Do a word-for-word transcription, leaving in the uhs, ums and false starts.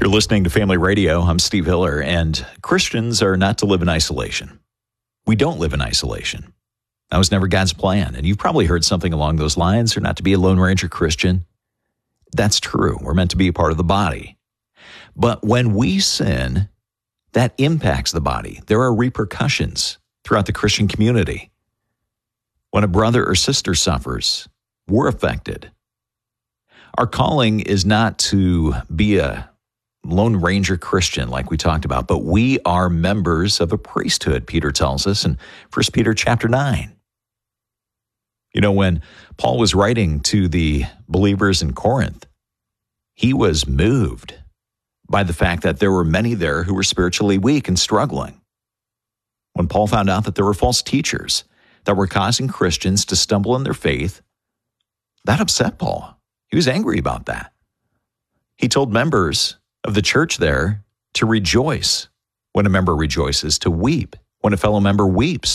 You're listening to Family Radio. I'm Steve Hiller, and Christians are not to live in isolation. We don't live in isolation. That was never God's plan, and you've probably heard something along those lines, or not to be a Lone Ranger Christian. That's true. We're meant to be a part of the body. But when we sin, that impacts the body. There are repercussions throughout the Christian community. When a brother or sister suffers, we're affected. Our calling is not to be a Lone Ranger Christian like we talked about, but we are members of a priesthood, Peter tells us in First Peter chapter nine. You know, when Paul was writing to the believers in Corinth, he was moved by the fact that there were many there who were spiritually weak and struggling. When Paul found out that there were false teachers that were causing Christians to stumble in their faith, that upset Paul. He was angry about that. He told members of the church there to rejoice when a member rejoices, to weep when a fellow member weeps.